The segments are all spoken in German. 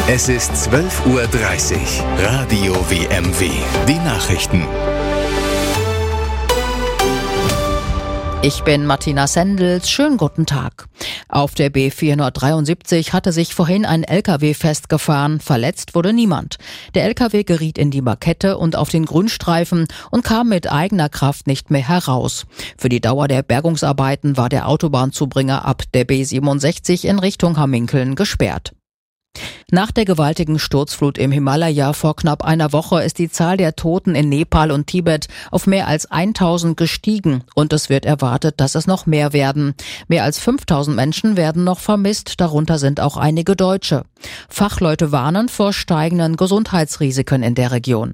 Es ist 12:30 Uhr. Radio WMW. Die Nachrichten. Ich bin Martina Sendels. Schönen guten Tag. Auf der B473 hatte sich vorhin ein LKW festgefahren. Verletzt wurde niemand. Der LKW geriet in die Markette und auf den Grünstreifen und kam mit eigener Kraft nicht mehr heraus. Für die Dauer der Bergungsarbeiten war der Autobahnzubringer ab der B67 in Richtung Hamminkeln gesperrt. Nach der gewaltigen Sturzflut im Himalaya vor knapp einer Woche ist die Zahl der Toten in Nepal und Tibet auf mehr als 1000 gestiegen und es wird erwartet, dass es noch mehr werden. Mehr als 5000 Menschen werden noch vermisst, darunter sind auch einige Deutsche. Fachleute warnen vor steigenden Gesundheitsrisiken in der Region.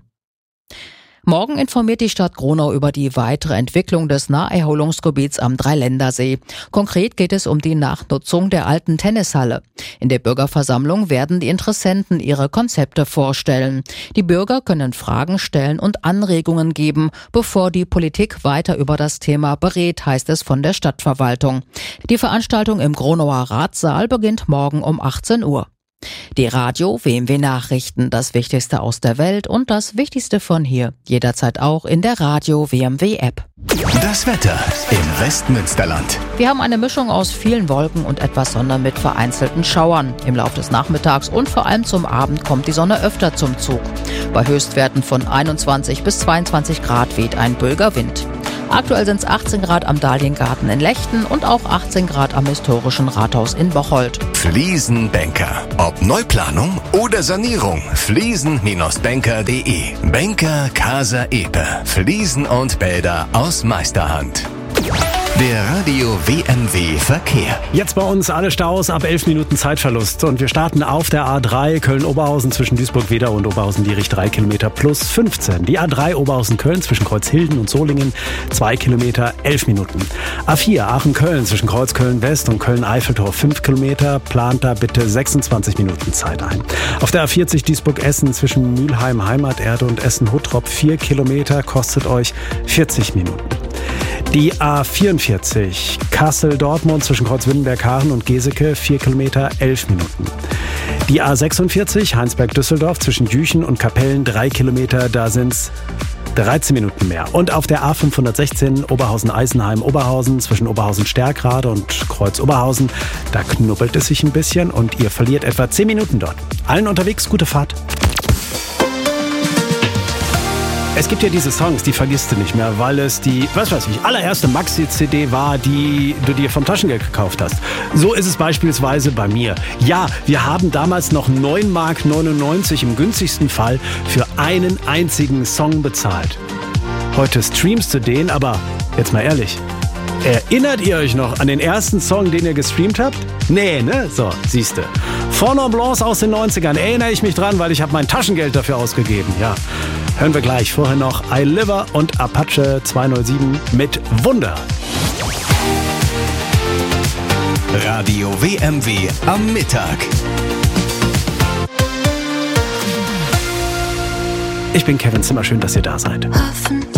Morgen informiert die Stadt Gronau über die weitere Entwicklung des Naherholungsgebiets am Dreiländersee. Konkret geht es um die Nachnutzung der alten Tennishalle. In der Bürgerversammlung werden die Interessenten ihre Konzepte vorstellen. Die Bürger können Fragen stellen und Anregungen geben, bevor die Politik weiter über das Thema berät, heißt es von der Stadtverwaltung. Die Veranstaltung im Gronauer Ratssaal beginnt morgen um 18 Uhr. Die Radio WMW Nachrichten, das Wichtigste aus der Welt und das Wichtigste von hier. Jederzeit auch in der Radio WMW App. Das Wetter im Westmünsterland. Wir haben eine Mischung aus vielen Wolken und etwas Sonne mit vereinzelten Schauern. Im Laufe des Nachmittags und vor allem zum Abend kommt die Sonne öfter zum Zug. Bei Höchstwerten von 21 bis 22 Grad weht ein böiger Wind. Aktuell sind es 18 Grad am Dahliengarten in Lechten und auch 18 Grad am historischen Rathaus in Bocholt. Fliesenbänker. Ob Neuplanung oder Sanierung. Fliesen-Banker.de. Banker Casa Epe. Fliesen und Bäder aus Meisterhand. Der Radio WMW Verkehr. Jetzt bei uns alle Staus ab 11 Minuten Zeitverlust. Und wir starten auf der A3 Köln-Oberhausen zwischen Duisburg-Wedau und Oberhausen-Lierich 3 Kilometer plus 15. Die A3 Oberhausen-Köln zwischen Kreuzhilden und Solingen 2 Kilometer 11 Minuten. A4 Aachen-Köln zwischen Kreuzköln-West und Köln-Eiffeltor 5 Kilometer. Plant da bitte 26 Minuten Zeit ein. Auf der A40 Duisburg-Essen zwischen Mülheim Heimaterde und Essen-Huttrop 4 Kilometer kostet euch 40 Minuten. Die A44 Kassel-Dortmund zwischen Kreuzwindenberg-Haaren und Geseke 4 Kilometer 11 Minuten. Die A46 Heinsberg-Düsseldorf zwischen Jüchen und Kapellen 3 Kilometer, da sind's 13 Minuten mehr. Und auf der A516 Oberhausen-Eisenheim-Oberhausen zwischen Oberhausen-Stärkrade und Kreuz-Oberhausen, da knubbelt es sich ein bisschen und ihr verliert etwa 10 Minuten dort. Allen unterwegs, gute Fahrt. Es gibt ja diese Songs, die vergisst du nicht mehr, weil es die, allererste Maxi-CD war, die du dir vom Taschengeld gekauft hast. So ist es beispielsweise bei mir. Ja, wir haben damals noch 9,99 Mark im günstigsten Fall für einen einzigen Song bezahlt. Heute streamst du den, aber jetzt mal ehrlich, erinnert ihr euch noch an den ersten Song, den ihr gestreamt habt? Nee, ne? So, siehste. Fond Blanc aus den 90ern, erinnere ich mich dran, weil ich habe mein Taschengeld dafür ausgegeben, ja. Hören wir gleich. Vorher noch I Liver und Apache 207 mit Wunder. Radio WMW am Mittag. Ich bin Kevin Zimmer, schön, dass ihr da seid.